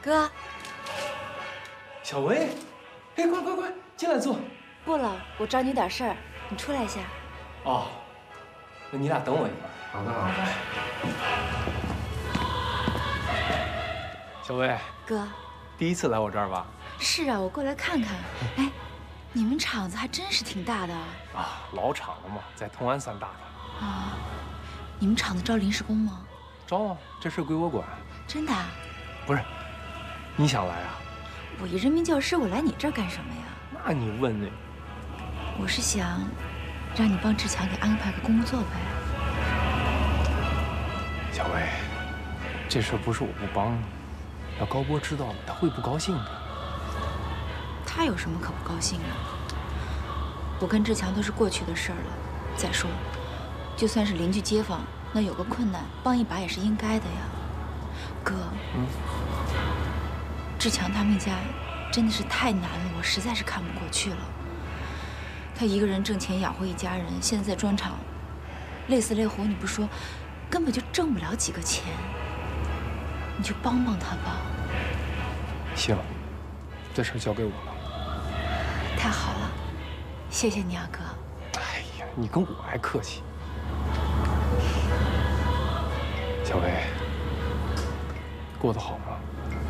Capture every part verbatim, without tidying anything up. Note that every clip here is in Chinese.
哥， 小薇，哎，快快快，进来坐。 不了，我找你有点事儿，你出来一下。 哦，那你俩等我一会儿。 好的，好的。小薇， 哥， 第一次来我这儿吧？ 是啊，我过来看看。哎，你们厂子还真是挺大的啊。 啊，老厂了嘛，在同安算大的。 啊，你们厂子招临时工吗？ 招啊，这事归我管。 真的啊？ 不是，你想来啊？ 我一人民教师，我来你这儿干什么呀？ 那你问呢？ 我是想让你帮志强给安排个工作呗。 小薇，这事不是我不帮你，要高波知道了，他会不高兴的。 他有什么可不高兴的？我跟志强都是过去的事儿了。再说，就算是邻居街坊，那有个困难帮一把也是应该的呀。哥，嗯，志强他们家真的是太难了，我实在是看不过去了。他一个人挣钱养活一家人，现在在砖厂累死累活，你不说，根本就挣不了几个钱。你就帮帮他吧。 行，这事交给我了。 太好了，谢谢你啊，哥。 哎呀，你跟我还客气。小薇，过得好吗？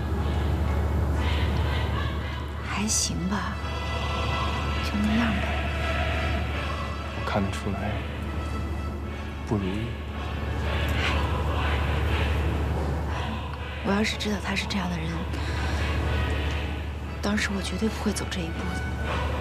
还行吧，就那样吧。 我看得出来，不如意。 我要是知道他是这样的人，当时我绝对不会走这一步的。